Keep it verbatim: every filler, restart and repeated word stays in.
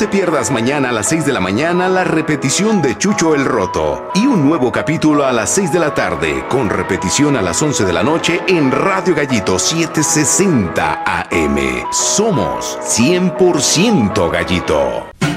te pierdas mañana a las seis de la mañana la repetición de Chucho el Roto y un nuevo capítulo a las seis de la tarde con repetición a las once de la noche en Radio Gallito setecientos sesenta A M. Somos cien por ciento Gallito.